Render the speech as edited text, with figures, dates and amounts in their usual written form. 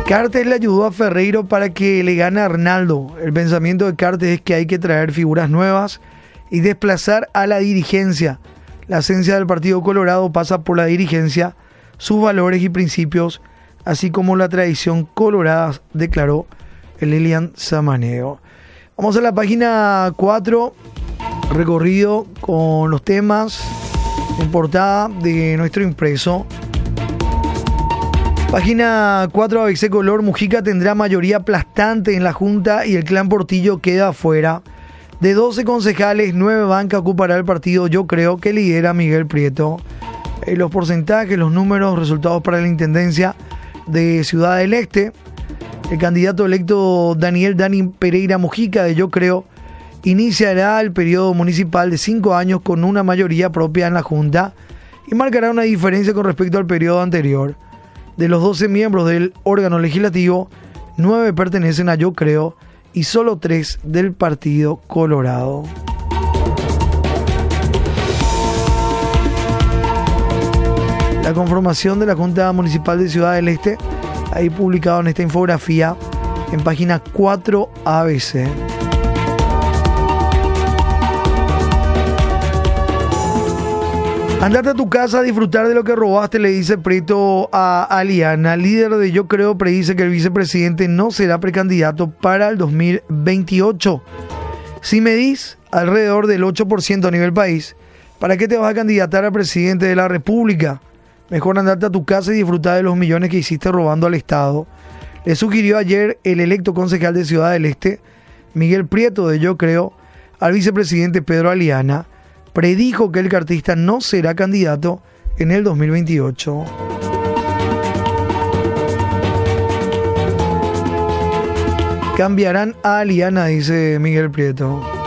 Cartes le ayudó a Ferreiro para que le gane a Arnaldo. El pensamiento de Cartes es que hay que traer figuras nuevas y desplazar a la dirigencia. La esencia del Partido Colorado pasa por la dirigencia, sus valores y principios, así como la tradición colorada, declaró el Elian Samaneo. Vamos a la página 4, recorrido con los temas en portada de nuestro impreso. Página 4, ABC Color. Mujica tendrá mayoría aplastante en la Junta y el clan Portillo queda afuera. De 12 concejales, 9 bancas ocupará el partido, yo creo, que lidera Miguel Prieto. Los porcentajes, los números, resultados para la Intendencia de Ciudad del Este. El candidato electo Dani Pereira Mujica, de Yo Creo, iniciará el periodo municipal de 5 años con una mayoría propia en la Junta y marcará una diferencia con respecto al periodo anterior. De los 12 miembros del órgano legislativo, 9 pertenecen a Yo Creo y solo 3 del Partido Colorado. La conformación de la Junta Municipal de Ciudad del Este, ahí publicado en esta infografía en página 4 ABC. Andate a tu casa a disfrutar de lo que robaste, le dice Prieto a Aliana. Líder de Yo Creo predice que el vicepresidente no será precandidato para el 2028. Si medís alrededor del 8% a nivel país, ¿para qué te vas a candidatar a presidente de la República? Mejor andarte a tu casa y disfrutar de los millones que hiciste robando al Estado. Le sugirió ayer el electo concejal de Ciudad del Este, Miguel Prieto de Yo Creo, al vicepresidente Pedro Aliana. Predijo que el cartista no será candidato en el 2028. Cambiarán a Aliana, dice Miguel Prieto.